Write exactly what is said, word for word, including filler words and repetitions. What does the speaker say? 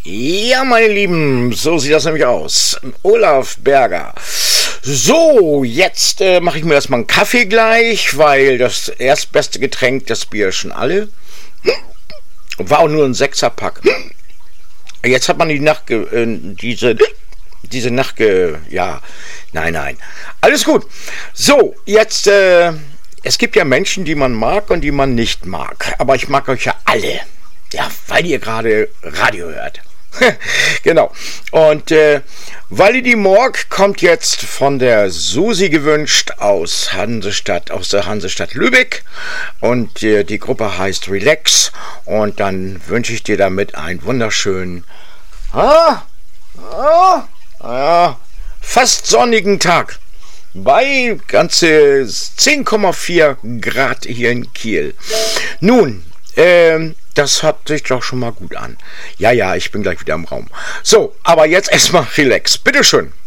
Ja, meine Lieben, so sieht das nämlich aus. Olaf Berger. So, jetzt äh, mache ich mir erstmal einen Kaffee gleich, weil das erstbeste Getränk, das Bier ist schon alle. War auch nur ein Sechserpack. Jetzt hat man die Nacht, äh, diese, diese Nacht, ge, ja, nein, nein. Alles gut. So, jetzt, äh, es gibt ja Menschen, die man mag und die man nicht mag. Aber ich mag euch ja alle. Ja, weil ihr gerade Radio hört. Genau. Und äh, Walidi Morg kommt jetzt von der Susi gewünscht aus Hansestadt, aus der Hansestadt Lübeck. Und äh, die Gruppe heißt Relax. Und dann wünsche ich dir damit einen wunderschönen, ah, ah, ah, fast sonnigen Tag. Bei ganze zehn Komma vier Grad hier in Kiel. Nun, ähm, das hört sich doch schon mal gut an. Ja, ja, ich bin gleich wieder im Raum. So, aber jetzt erstmal relax. Bitteschön.